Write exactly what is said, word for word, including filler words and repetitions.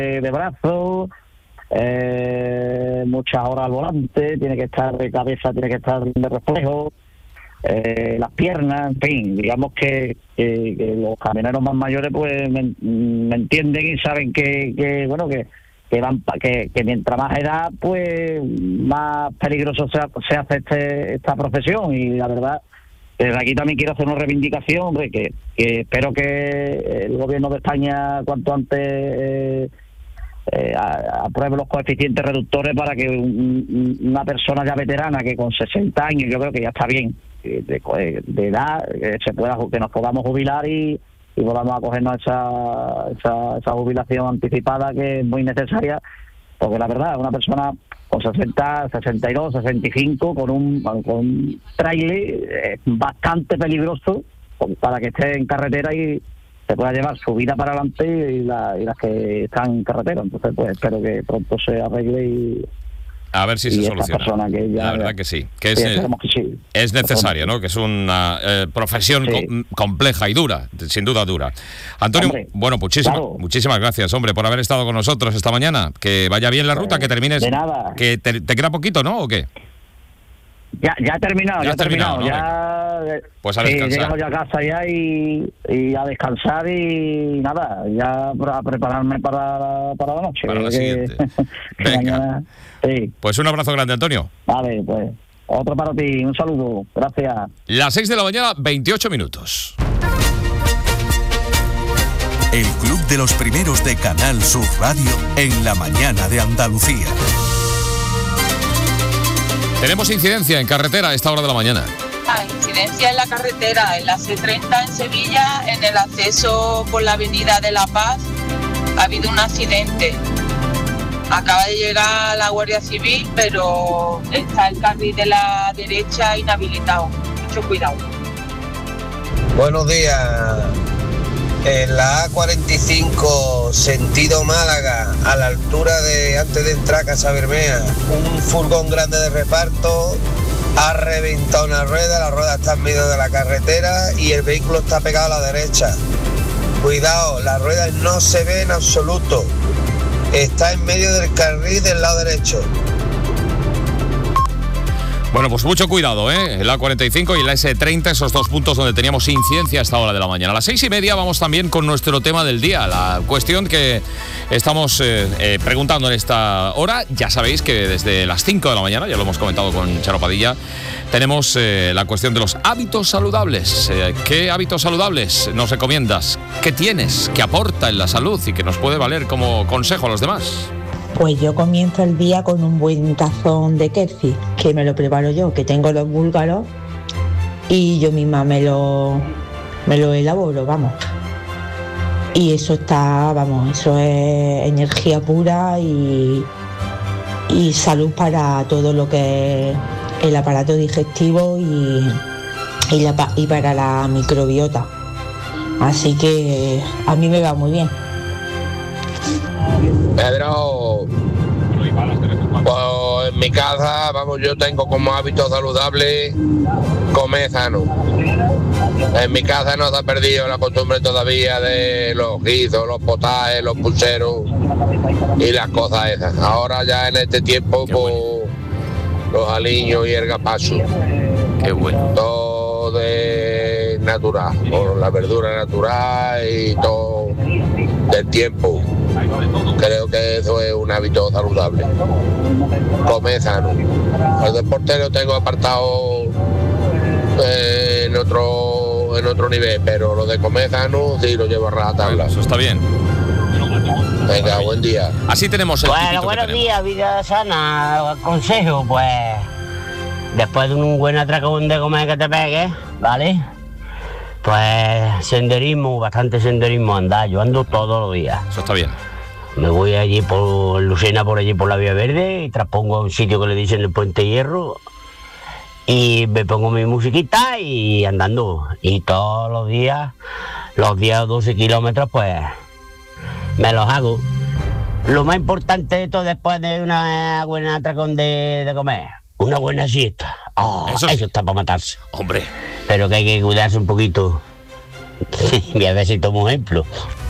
de brazos, eh, muchas horas al volante, tiene que estar de cabeza, tiene que estar de reflejo, eh, las piernas, en fin, digamos que, que, que los camioneros más mayores pues me, me entienden y saben que, que bueno, que que, van, que que mientras más edad pues más peligroso se, se hace este, esta profesión. Y la verdad, desde aquí también quiero hacer una reivindicación, hombre, que, que espero que el gobierno de España cuanto antes eh, eh, apruebe los coeficientes reductores para que un, una persona ya veterana que con sesenta años, yo creo que ya está bien de, de, de edad, que se pueda, que nos podamos jubilar y y volvamos a cogernos esa, esa esa jubilación anticipada, que es muy necesaria, porque la verdad, una persona con sesenta, sesenta y dos, sesenta y cinco, con un, con un trailer es bastante peligroso para que esté en carretera y se pueda llevar su vida para adelante y, la, y las que están en carretera. Entonces, pues espero que pronto se arregle y a ver si y se soluciona. Que ya, la verdad que sí, que es, sí, que sí. es necesaria, ¿no? Que es una eh, profesión sí. com- compleja y dura, sin duda dura. Antonio, hombre, bueno, muchísimas, claro. muchísimas gracias, hombre, por haber estado con nosotros esta mañana. Que vaya bien la ruta, que termines. De nada. Que te, te queda poquito, ¿no? ¿O qué? Ya, ya he terminado, ya, ya he terminado, terminado ¿no? ya. Pues a descansar. Sí, llegamos ya a casa ya y, y a descansar y nada, ya a prepararme para, para la noche. Para la que, siguiente. que Venga. Mañana, sí. Pues un abrazo grande, Antonio. Vale, pues otro para ti, un saludo, gracias. Las seis de la mañana, veintiocho minutos. El Club de los Primeros de Canal Sur Radio en la mañana de Andalucía. Tenemos incidencia en carretera a esta hora de la mañana. Ah, incidencia en la carretera, en la C treinta en Sevilla, en el acceso por la avenida de La Paz, ha habido un accidente. Acaba de llegar la Guardia Civil, pero está el carril de la derecha inhabilitado. Mucho cuidado. Buenos días. En la A cuarenta y cinco, sentido Málaga, a la altura de antes de entrar a Casa Bermea, un furgón grande de reparto ha reventado una rueda, la rueda está en medio de la carretera y el vehículo está pegado a la derecha. Cuidado, la rueda no se ve en absoluto, está en medio del carril del lado derecho. Bueno, pues mucho cuidado, ¿eh? En la A cuarenta y cinco y en la ese treinta, esos dos puntos donde teníamos incidencia a esta hora de la mañana. A las seis y media vamos también con nuestro tema del día, la cuestión que estamos eh, eh, preguntando en esta hora. Ya sabéis que desde las cinco de la mañana, ya lo hemos comentado con Charo Padilla, tenemos eh, la cuestión de los hábitos saludables. Eh, ¿Qué hábitos saludables nos recomiendas? ¿Qué tienes? ¿Qué aporta en la salud y que nos puede valer como consejo a los demás? Pues yo comienzo el día con un buen tazón de kefir, que me lo preparo yo, que tengo los búlgaros y yo misma me lo, me lo elaboro, vamos. Y eso está, vamos, eso es energía pura y, y salud para todo lo que es el aparato digestivo y, y, la, y para la microbiota. Así que a mí me va muy bien. Pedro, pues en mi casa, vamos, yo tengo como hábito saludable comer sano. En mi casa no se ha perdido la costumbre todavía de los guisos, los potajes, los pucheros y las cosas esas. Ahora ya en este tiempo, pues, los aliños y el gazpacho. Qué bueno. Todo de natural, por la verdura natural y todo del tiempo. Creo que eso es un hábito saludable. Comer sano. El deporte lo tengo apartado eh, en otro en otro nivel, pero lo de comer sano sí lo llevo a rajatabla. Eso está bien. Venga, buen día. Así tenemos el Bueno, buenos días, vida sana. Consejo, pues, después de un buen atracón de comer que te pegues, ¿vale? Pues senderismo, bastante senderismo andar. Yo ando todos los días. Eso está bien. Me voy allí por Lucena, por allí por la Vía Verde, y traspongo a un sitio que le dicen el Puente Hierro. Y me pongo mi musiquita y andando. Y todos los días, los días doce kilómetros, pues me los hago. Lo más importante de todo después de una buena atracón de, de comer, una buena siesta. Oh, eso, eso está para matarse. Hombre. Pero que hay que cuidarse un poquito. Y a ver si tomo ejemplo.